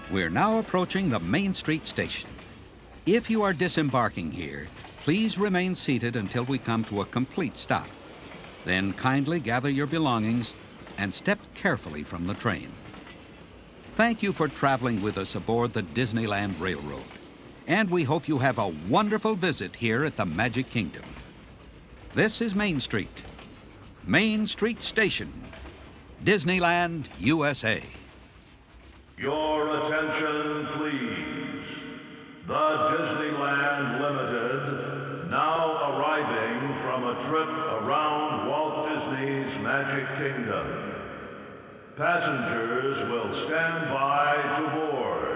We're now approaching the Main Street station. If you are disembarking here, please remain seated until we come to a complete stop. Then kindly gather your belongings and step carefully from the train. Thank you for traveling with us aboard the Disneyland Railroad, and we hope you have a wonderful visit here at the Magic Kingdom. This is Main Street. Main Street Station, Disneyland, USA. Your attention, please. The Disneyland Limited, now arriving from a trip around Walt Disney's Magic Kingdom. Passengers will stand by to board.